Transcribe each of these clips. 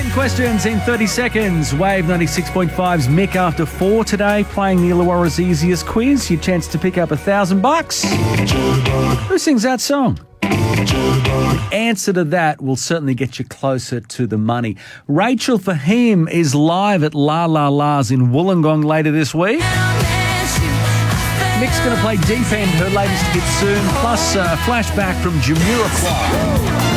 10 questions in 30 seconds. Wave 96.5's Mick after 4 today, playing the Illawarra's easiest quiz. Your chance to pick up $1,000. Who sings that song? The answer to that will certainly get you closer to the money. Rachel Fahim is live at La La La's in Wollongong later this week. Mick's going to play Deep End, her latest hit soon, plus a flashback from Jamiroquai.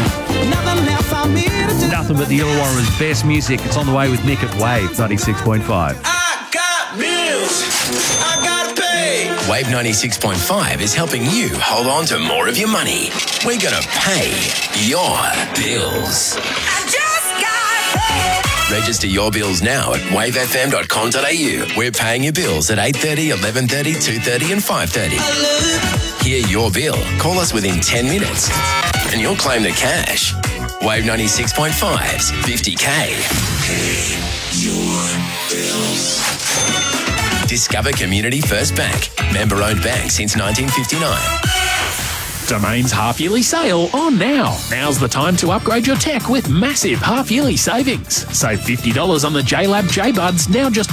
Nothing but the Illawarra's best music. It's on the way with Mick at Wave 96.5. I got bills, I gotta pay. Wave 96.5 is helping you hold on to more of your money. We're going to pay your bills. I just got paid. Register your bills now at wavefm.com.au. We're paying your bills at 8:30, 11:30, 2:30 and 5:30. Hear your bill. Call us within 10 minutes and you'll claim the cash. Wave 96.5's 50K. Pay your bills. Discover Community First Bank. Member-owned bank since 1959. Domain's half-yearly sale on now. Now's the time to upgrade your tech with massive half-yearly savings. Save $50 on the JLab JBuds, now just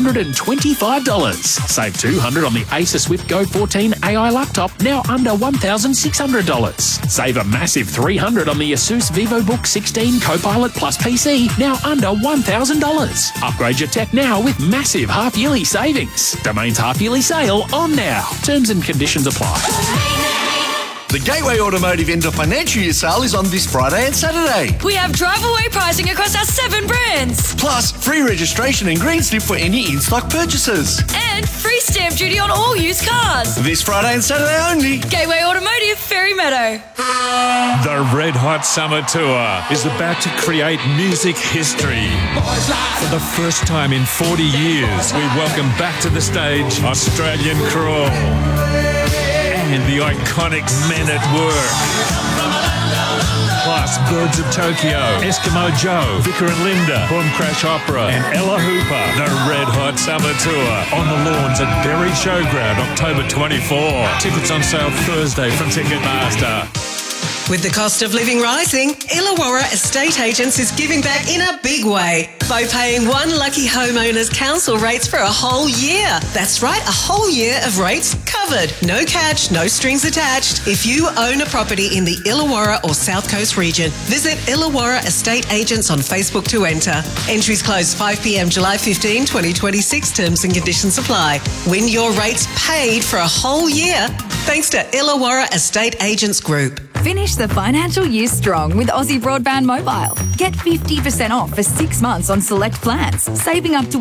$125. Save $200 on the Acer Swift Go 14 AI laptop, now under $1,600. Save a massive $300 on the Asus VivoBook 16 Copilot Plus PC, now under $1,000. Upgrade your tech now with massive half-yearly savings. Domain's half-yearly sale on now. Terms and conditions apply. The Gateway Automotive End of Financial Year sale is on this Friday and Saturday. We have drive-away pricing across our 7 brands. Plus, free registration and green slip for any in-stock purchases. And free stamp duty on all used cars. This Friday and Saturday only. Gateway Automotive, Ferry Meadow. The Red Hot Summer Tour is about to create music history. For the first time in 40 years, we welcome back to the stage Australian Crawl and the iconic Men at Work. Plus Birds of Tokyo, Eskimo Joe, Vicar and Linda, Boom Crash Opera and Ella Hooper. The Red Hot Summer Tour on the lawns at Berry Showground, October 24. Tickets on sale Thursday from Ticketmaster. With the cost of living rising, Illawarra Estate Agents is giving back in a big way by paying one lucky homeowner's council rates for a whole year. That's right, a whole year of rates covered. No catch, no strings attached. If you own a property in the Illawarra or South Coast region, visit Illawarra Estate Agents on Facebook to enter. Entries close 5 p.m. July 15, 2026. Terms and conditions apply. Win your rates paid for a whole year thanks to Illawarra Estate Agents Group. Finish the financial year strong with Aussie Broadband Mobile. Get 50% off for 6 months on select plans, saving up to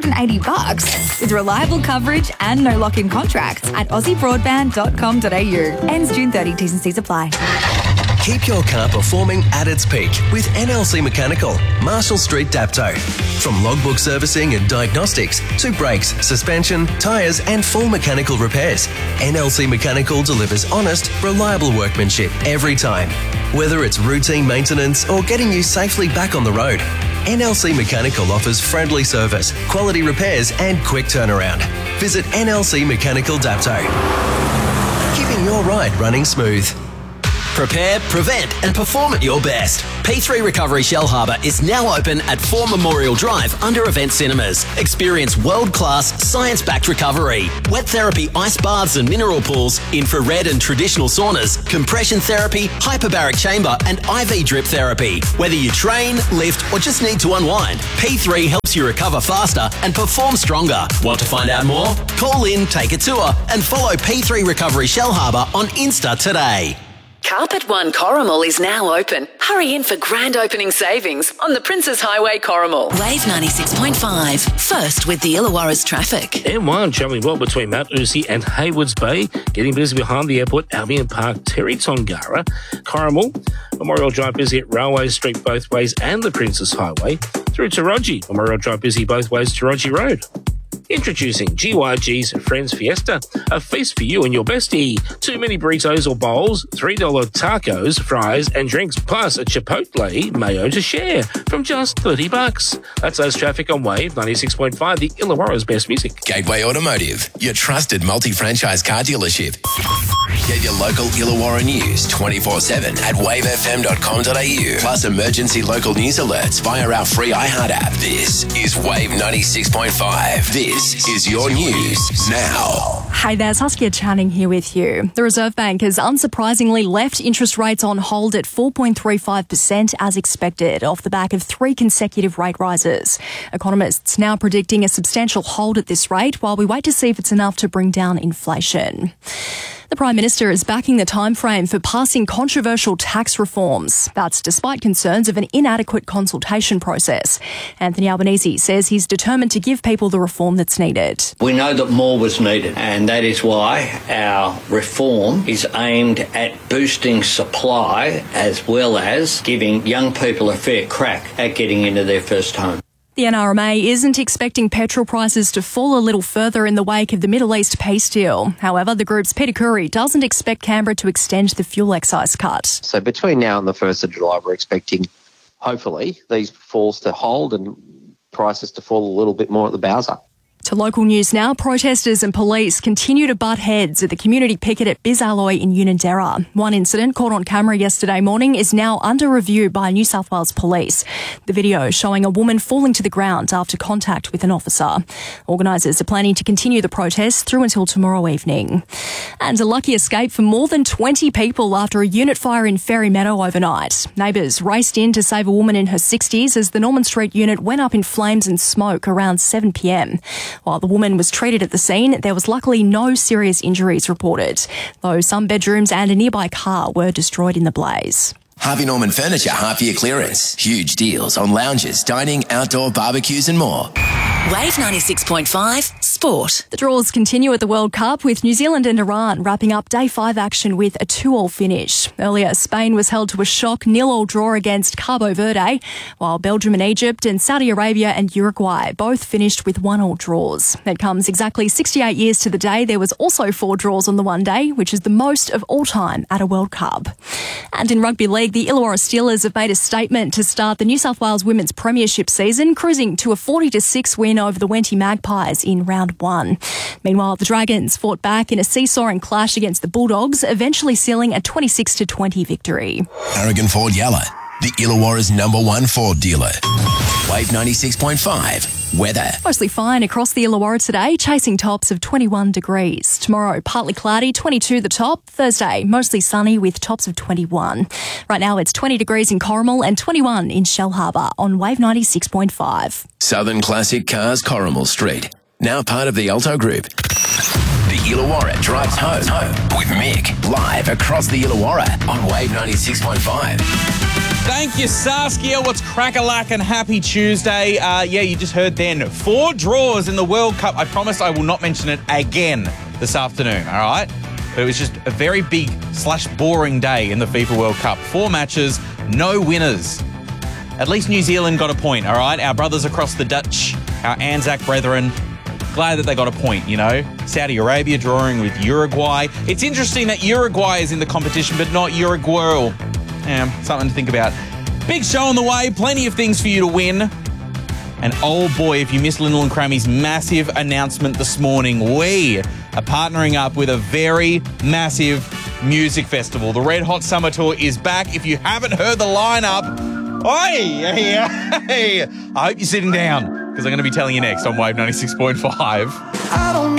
$180 with reliable coverage and no lock-in contracts at aussiebroadband.com.au. Ends June 30. T's and C's apply. Keep your car performing at its peak with NLC Mechanical, Marshall Street, Dapto. From logbook servicing and diagnostics to brakes, suspension, tyres and full mechanical repairs, NLC Mechanical delivers honest, reliable workmanship every time. Whether it's routine maintenance or getting you safely back on the road, NLC Mechanical offers friendly service, quality repairs and quick turnaround. Visit NLC Mechanical Dapto. Keeping your ride running smooth. Prepare, prevent and perform at your best. P3 Recovery Shellharbour is now open at 4 Memorial Drive under Event Cinemas. Experience world-class, science-backed recovery. Wet therapy, ice baths and mineral pools, infrared and traditional saunas, compression therapy, hyperbaric chamber and IV drip therapy. Whether you train, lift or just need to unwind, P3 helps you recover faster and perform stronger. Want to find out more? Call in, take a tour and follow P3 Recovery Shellharbour on Insta today. Carpet One Corrimal is now open. Hurry in for grand opening savings on the Princes Highway Corrimal. Wave 96.5. First with the Illawarra's traffic. M1 travelling well between Mount Usi and Haywards Bay. Getting busy behind the airport, Albion Park, Terry Tongara, Corrimal. Memorial Drive busy at Railway Street both ways and the Princes Highway. Through to Rogie. Memorial Drive busy both ways to Rogie Road. Introducing GYG's Friends Fiesta, a feast for you and your bestie. 2 mini burritos or bowls, $3 tacos, fries and drinks, plus a Chipotle mayo to share from just $30. That's us traffic on Wave 96.5, the Illawarra's best music. Gateway Automotive, your trusted multi-franchise car dealership. Get your local Illawarra news 24/7 at wavefm.com.au. Plus emergency local news alerts via our free iHeart app. This is Wave 96.5. This is your news now. Hey there, Saskia Channing here with you. The Reserve Bank has unsurprisingly left interest rates on hold at 4.35% as expected off the back of 3 consecutive rate rises. Economists now predicting a substantial hold at this rate while we wait to see if it's enough to bring down inflation. The Prime Minister is backing the timeframe for passing controversial tax reforms. That's despite concerns of an inadequate consultation process. Anthony Albanese says he's determined to give people the reform that's needed. We know that more was needed, and that is why our reform is aimed at boosting supply as well as giving young people a fair crack at getting into their first home. The NRMA isn't expecting petrol prices to fall a little further in the wake of the Middle East peace deal. However, the group's Peter Curry doesn't expect Canberra to extend the fuel excise cut. So between now and the 1st of July, we're expecting, hopefully, these falls to hold and prices to fall a little bit more at the bowser. To local news now, protesters and police continue to butt heads at the community picket at Bizalloy in Unanderra. One incident caught on camera yesterday morning is now under review by New South Wales Police. The video showing a woman falling to the ground after contact with an officer. Organisers are planning to continue the protest through until tomorrow evening. And a lucky escape for more than 20 people after a unit fire in Fairy Meadow overnight. Neighbours raced in to save a woman in her 60s as the Norman Street unit went up in flames and smoke around 7 p.m. While the woman was treated at the scene, there was luckily no serious injuries reported, though some bedrooms and a nearby car were destroyed in the blaze. Harvey Norman Furniture half-year clearance. Huge deals on lounges, dining, outdoor barbecues and more. Wave 96.5 Sport. The draws continue at the World Cup with New Zealand and Iran wrapping up Day 5 action with a 2-2 finish. Earlier, Spain was held to a shock 0-0 draw against Cabo Verde, while Belgium and Egypt and Saudi Arabia and Uruguay both finished with 1-1 draws. It comes exactly 68 years to the day there was also 4 draws on the one day, which is the most of all time at a World Cup. And in rugby league, the Illawarra Steelers have made a statement to start the New South Wales Women's Premiership season, cruising to a 40-6 win over the Wenty Magpies in round 1. Meanwhile, the Dragons fought back in a seesawing clash against the Bulldogs, eventually sealing a 26-20 victory. Aragon Ford Yalla, the Illawarra's #1 Ford dealer. Wave 96.5. Weather. Mostly fine across the Illawarra today, chasing tops of 21 degrees. Tomorrow, partly cloudy, 22 the top. Thursday, mostly sunny with tops of 21. Right now, it's 20 degrees in Corrimal and 21 in Shellharbour on Wave 96.5. Southern Classic Cars, Corrimal Street. Now part of the Alto Group. The Illawarra drives home with Mick, live across the Illawarra on Wave 96.5. Thank you, Saskia. What's crack-a-lack and happy Tuesday. You just heard then 4 draws in the World Cup. I promise I will not mention it again this afternoon, all right? But it was just a very big / boring day in the FIFA World Cup. 4 matches, no winners. At least New Zealand got a point, all right? Our brothers across the Dutch, our Anzac brethren, glad that they got a point, you know. Saudi Arabia drawing with Uruguay. It's interesting that Uruguay is in the competition, but not Uruguay. Something to think about. Big show on the way, plenty of things for you to win. And oh boy, if you missed Lyndall and Crammy's massive announcement this morning, we are partnering up with a very massive music festival. The Red Hot Summer Tour is back. If you haven't heard the lineup, I hope you're sitting down, because I'm going to be telling you next on Wave 96.5.